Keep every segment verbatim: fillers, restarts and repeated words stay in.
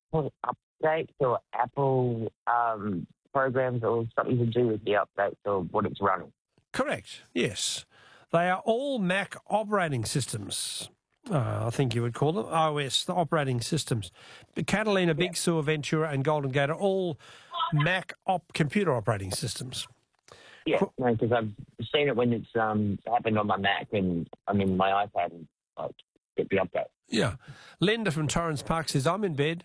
Apple updates or Apple um, programs or something to do with the updates or what it's running? Correct, yes. They are all Mac operating systems, uh, I think you would call them, O S, the operating systems. But Catalina, Big Sur, Ventura and Golden Gate are all Mac op computer operating systems. Yeah, because I've seen it when it's um, happened on my Mac and I mean my iPad and like, get the update. Yeah. Linda from Torrance Park says, I'm in bed.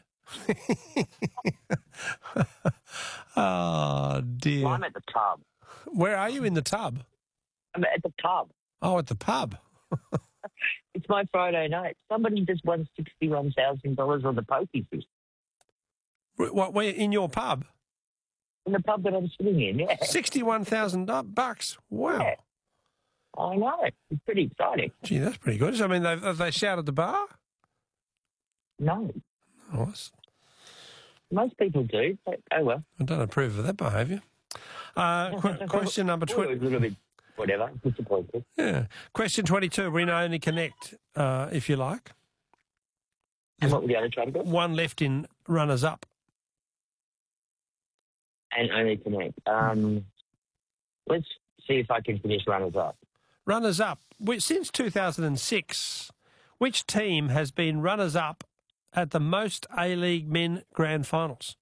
Oh, dear. Well, I'm at the tub. Where are you in the tub? I'm at the pub. Oh, at the pub. It's my Friday night. Somebody just won sixty-one thousand dollars on the pokies. What, where, in your pub? In the pub that I'm sitting in, yeah. sixty-one thousand bucks. Wow. Yeah. I know. It's pretty exciting. Gee, that's pretty good. I mean, they, have they shouted the bar? No. Oh, that's... Most people do, but oh well. I don't approve of that behaviour. Uh, qu- question number twenty. A little bit, whatever, disappointed. Yeah. Question twenty-two. We're in Only Connect, uh, if you like. And what were the other categories? One left in runners up. And Only Connect. Um, let's see if I can finish runners up. Runners up. Since two thousand six, which team has been runners up at the most A-League men grand finals?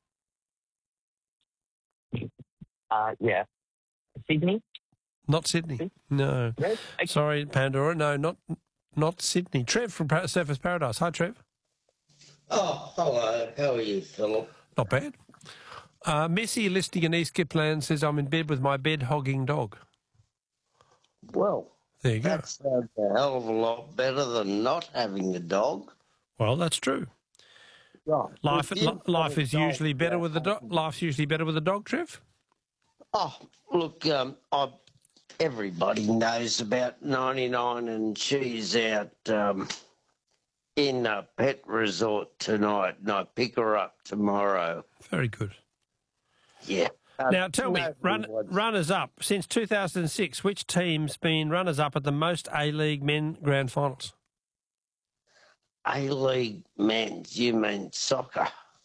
Uh, yeah. Sydney? Not Sydney. No. Yes? Okay. Sorry, Pandora. No, not not Sydney. Trev from Surfers Paradise. Hi, Trev. Oh, hello. How are you, Philip? Not bad. Uh, Missy, listening in East Gippsland, says, I'm in bed with my bed-hogging dog. Well, there you go. That sounds a hell of a lot better than not having a dog. Well, that's true. Right. Life, Well, li- life is usually better with the dog. Life's usually better with a dog, Trev. Oh, look, um, I, everybody knows about ninety-nine, and she's out um, in a pet resort tonight, and I pick her up tomorrow. Very good. Yeah. Um, Now, tell me, no run, rewards. runners-up. Since two thousand six, which team's been runners-up at the most A-League men grand finals? A-League men's, you mean soccer?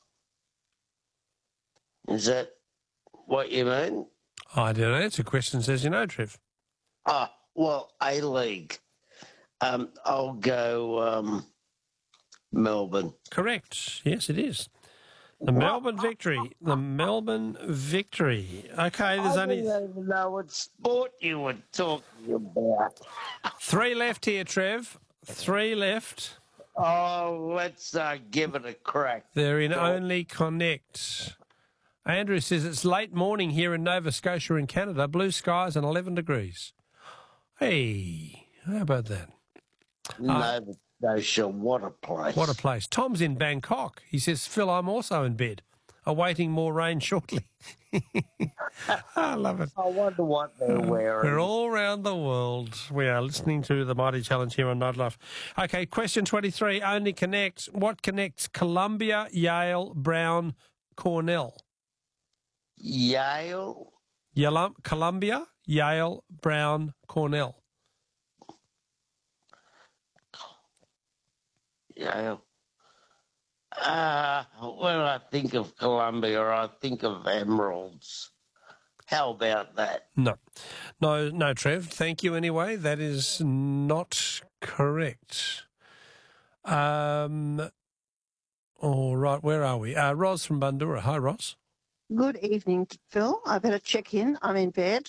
Is that what you mean? I don't answer questions as you know, Trev. Ah, well, A-League. Um, I'll go um, Melbourne. Correct. Yes, it is. The Melbourne victory. The Melbourne victory. Okay, there's I only don't even know what sport you were talking about. three left here, Trev. Three left. Oh, let's uh, give it a crack. They're in Only Connect. Andrew says it's late morning here in Nova Scotia in Canada. Blue skies and eleven degrees. Hey, how about that? Nova Scotia, what a place. What a place. Tom's in Bangkok. He says, Phil, I'm also in bed, awaiting more rain shortly. I love it. I wonder what they're wearing. We're all around the world. We are listening to the Mighty Challenge here on Nightlife. Okay, question twenty-three, Only Connect. What connects Columbia, Yale, Brown, Cornell? Yale? Yale, Columbia, Yale, Brown, Cornell. Yale. Uh, when I think of Columbia, I think of emeralds. How about that? No. No, no, Trev. Thank you anyway. That is not correct. Um, all right, where are we? Uh, Ros from Bundoora. Hi, Ros. Good evening, Phil. I better check in. I'm in bed.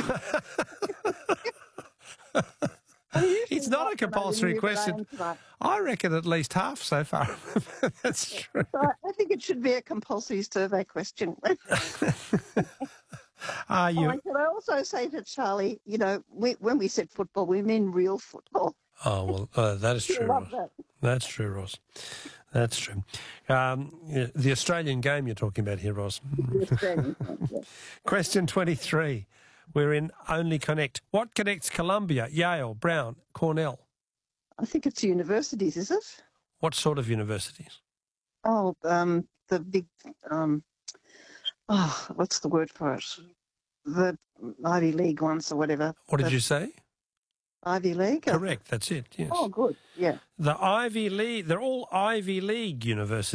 It's not a compulsory question. I reckon at least half so far. That's true. I think it should be a compulsory survey question. Are you? Oh, can I also say to Charlie, you know, we, when we said football, we mean real football. Oh, well, uh, that is true, Ross. That. That's true, Ross. That's true. Um, yeah, the Australian game you're talking about here, Ross. Question twenty-three. We're in Only Connect. What connects Columbia, Yale, Brown, Cornell? I think it's universities, is it? What sort of universities? Oh, um, the big, um, oh, what's the word for it? The Ivy League ones or whatever. What did the you say? Ivy League? Correct, that's it, yes. Oh, good, yeah. The Ivy League, they're all Ivy League universities.